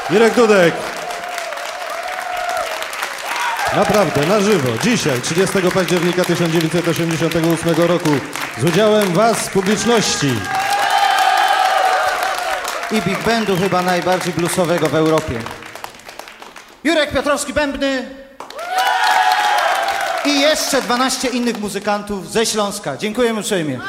Irek Dudek. Naprawdę, na żywo, dzisiaj, 30 października 1988 roku, z udziałem was, publiczności. I big bandu chyba najbardziej bluesowego w Europie. Jurek Piotrowski bębny i jeszcze 12 innych muzykantów ze Śląska. Dziękujemy uprzejmie.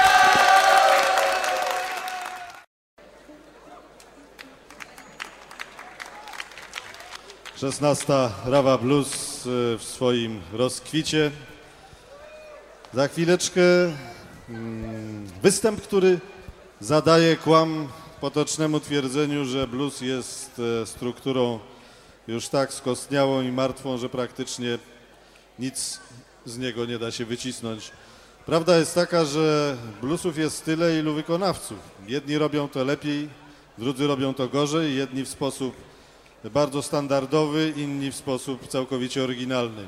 Szesnasta Rawa Blues w swoim rozkwicie. Za chwileczkę występ, który zadaje kłam potocznemu twierdzeniu, że blues jest strukturą już tak skostniałą i martwą, że praktycznie nic z niego nie da się wycisnąć. Prawda jest taka, że bluesów jest tyle, ilu wykonawców. Jedni robią to lepiej, drudzy robią to gorzej, jedni w sposób bardzo standardowy, inni w sposób całkowicie oryginalny.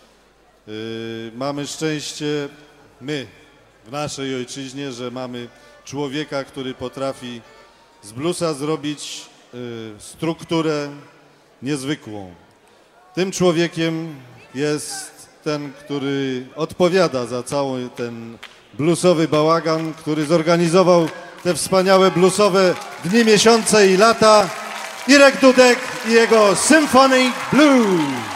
Mamy szczęście, my w naszej ojczyźnie, że mamy człowieka, który potrafi z bluesa zrobić strukturę niezwykłą. Tym człowiekiem jest ten, który odpowiada za cały ten bluesowy bałagan, który zorganizował te wspaniałe bluesowe dni, miesiące i lata. Irek Dudek i jego Symphonic Blues.